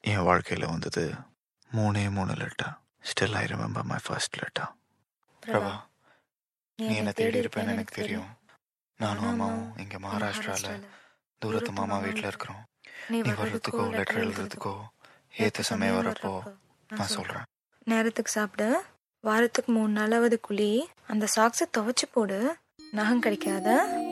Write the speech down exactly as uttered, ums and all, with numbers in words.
என் வாழ்க்கையில் வந்தது மூணே மூணு letter. Still I remember my first letter. Prabha, நீ என்னை தேடி இருப்பேன்னு எனக்கு தெரியும். நானும் அம்மாவும் இங்கே மகாராஷ்டிராவில் தூரத்து மாமா வீட்டில் இருக்கிறோம். நீ வர்றதுக்கோ லெட்டர் எழுதுறதுக்கோ ஏற்ற சமயம் வரப்போ நான் சொல்கிறேன். நேரத்துக்கு சாப்பிடு, வாரத்துக்கு மூணு நாளாவது குழி, அந்த சாக்ஸை துவைச்சு போடு, நகம் கிடைக்காத.